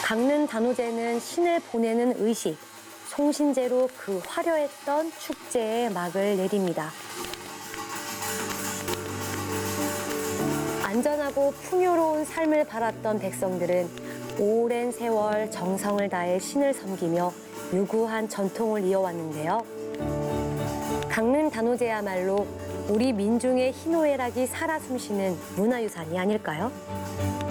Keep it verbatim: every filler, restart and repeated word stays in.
강릉 단오제는 신을 보내는 의식, 송신제로 그 화려했던 축제에 막을 내립니다. 안전하고 풍요로운 삶을 바랐던 백성들은 오랜 세월 정성을 다해 신을 섬기며 유구한 전통을 이어왔는데요. 강릉 단오제야말로 우리 민중의 희노애락이 살아 숨쉬는 문화유산이 아닐까요?